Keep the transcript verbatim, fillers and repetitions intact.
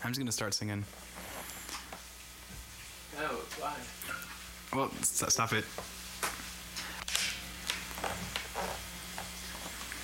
I'm just gonna start singing. No, why? Well, s- stop it.